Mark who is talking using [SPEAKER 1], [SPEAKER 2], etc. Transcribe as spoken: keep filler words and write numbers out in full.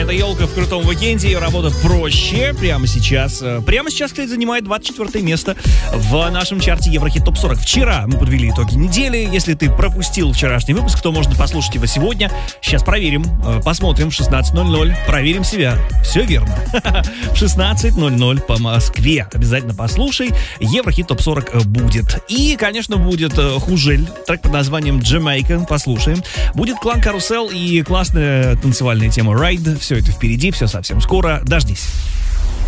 [SPEAKER 1] это елка в крутом уикенде. Ее работа проще прямо сейчас. Прямо сейчас, кстати, занимает двадцать четвёртое место в нашем чарте Еврохит топ сорок. Вчера мы подвели итоги недели. Если ты пропустил вчерашний выпуск, то можно послушать его сегодня. Сейчас проверим, посмотрим в шестнадцать ноль ноль. Проверим себя. Все верно. В шестнадцать ноль ноль по Москве. Обязательно послушай. Еврохит топ сорок будет. И, конечно, будет Хужель. Трек под названием Jamaica. Послушаем. Будет Клан Карусел и классная танцевальная тема Ride. Все это впереди, все совсем скоро. Дождись.